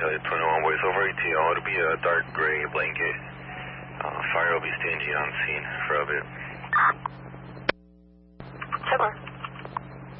Elliot 21 voice over ATL. It'll be a dark gray blanket. Fire will be staging on scene for a bit.